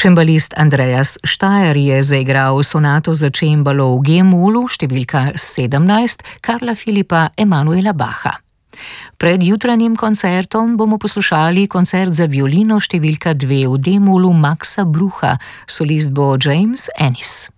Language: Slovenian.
Čembalist Andreas Steyr je zaigral sonato za čembalo v G-molu številka 17 Karla Filipa Emanuela Bacha. Pred jutranjim koncertom bomo poslušali koncert za violino številka 2 v D-molu Maxa Brucha, solist bo James Ennis.